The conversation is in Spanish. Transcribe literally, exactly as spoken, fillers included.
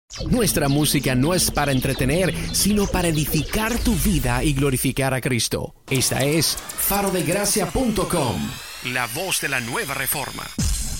Nuestra música no es para entretener, sino para edificar tu vida y glorificar a Cristo. Esta es faro de gracia punto com, la voz de la nueva reforma.